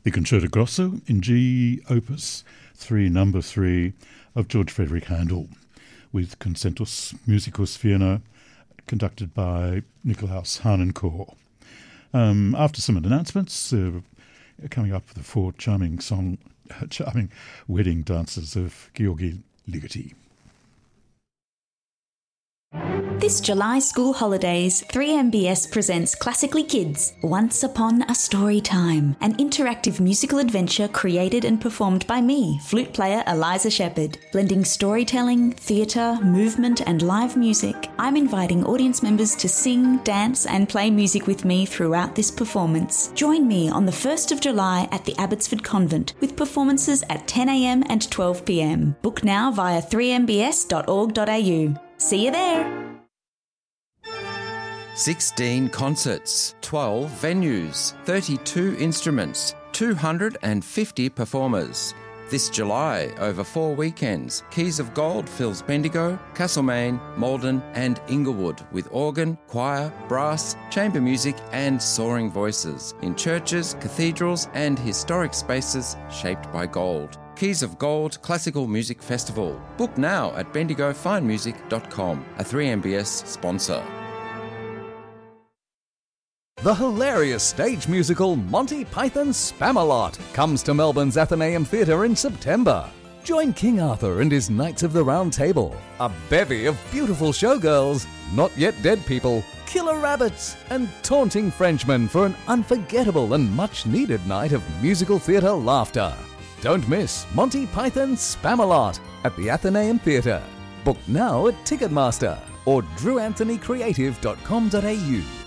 the Concerto Grosso in G Opus 3 number 3 of George Frederick Handel, with Concertus Musicus Vienna, conducted by Nikolaus Harnoncourt. After some announcements, coming up with the four charming wedding dances of Georgi Ligeti. This July school holidays, 3MBS presents Classically Kids, Once Upon a Story Time, an interactive musical adventure created and performed by me, flute player Eliza Shepherd. Blending storytelling, theatre, movement and live music, I'm inviting audience members to sing, dance and play music with me throughout this performance. Join me on the 1st of July at the Abbotsford Convent with performances at 10 a.m. and 12 p.m. Book now via 3mbs.org.au. See you there! 16 concerts, 12 venues, 32 instruments, 250 performers. This July, over 4 weekends, Keys of Gold fills Bendigo, Castlemaine, Maldon and Inglewood with organ, choir, brass, chamber music and soaring voices in churches, cathedrals and historic spaces shaped by gold. Keys of Gold Classical Music Festival. Book now at bendigofinemusic.com, a 3MBS sponsor. The hilarious stage musical Monty Python Spamalot comes to Melbourne's Athenaeum Theatre in September. Join King Arthur and his Knights of the Round Table, a bevy of beautiful showgirls, not yet dead people, killer rabbits, and taunting Frenchmen for an unforgettable and much-needed night of musical theatre laughter. Don't miss Monty Python Spamalot at the Athenaeum Theatre. Book now at Ticketmaster or drewanthonycreative.com.au.